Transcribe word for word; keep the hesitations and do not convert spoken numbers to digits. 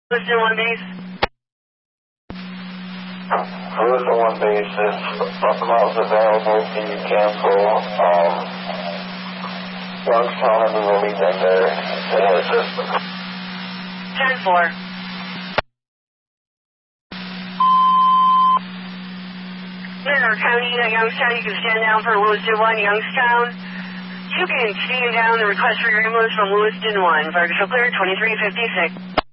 Lewiston one base. Lewiston one base is miles available. Can you cancel um, Youngstown and we will leave them there in our system? ten four. Mineral County, uh, Youngstown, you can stand down for Lewiston one, Youngstown. You can stand down the request for your ambulance from Lewiston one. Vertical clear, twenty-three fifty-six.